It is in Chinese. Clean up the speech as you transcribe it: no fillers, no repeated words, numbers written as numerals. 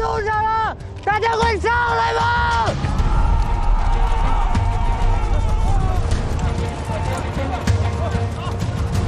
路上了，大家快上来吧！